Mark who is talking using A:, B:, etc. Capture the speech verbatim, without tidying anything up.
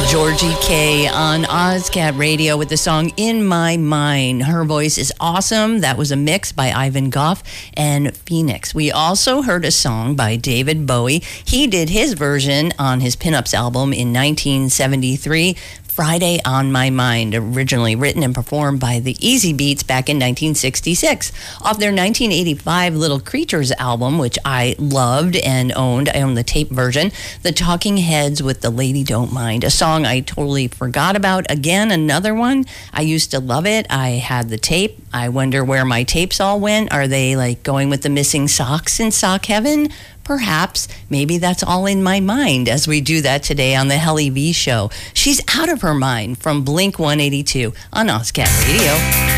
A: Georgie K on Ozcat Radio with the song In My Mind. Her voice is awesome. That was a mix by Ivan Goff and Phoenix. We also heard a song by David Bowie. He did his version on his Pinups album in nineteen seventy-three. Friday on My Mind, originally written and performed by the Easy Beats back in nineteen sixty-six. Off their nineteen eighty-five Little Creatures album, which I loved and owned. I own the tape version. The Talking Heads with The Lady Don't Mind, a song I totally forgot about. Again, another one. I used to love it. I had the tape. I wonder where my tapes all went. Are they like going with the missing socks in sock heaven? Perhaps. Maybe that's all in my mind as we do that today on the Helly V Show. She's Out of Her Mind from Blink one eighty-two on Ozcat Radio.